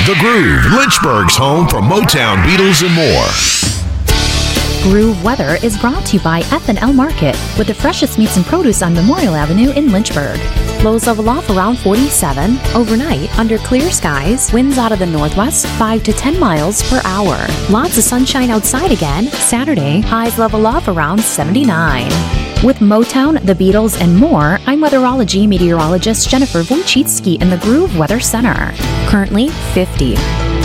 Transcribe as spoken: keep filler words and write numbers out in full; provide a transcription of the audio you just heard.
The Groove, Lynchburg's home for Motown, Beatles, and more. Groove Weather is brought to you by F and L Market, with the freshest meats and produce on Memorial Avenue in Lynchburg. Lows level off around forty-seven. Overnight, under clear skies, winds out of the northwest five to ten miles per hour. Lots of sunshine outside again. Saturday, highs level off around seventy-nine. With Motown, the Beatles, and more, I'm weatherology meteorologist Jennifer Wojcicki in the Groove Weather Center. Currently fifty.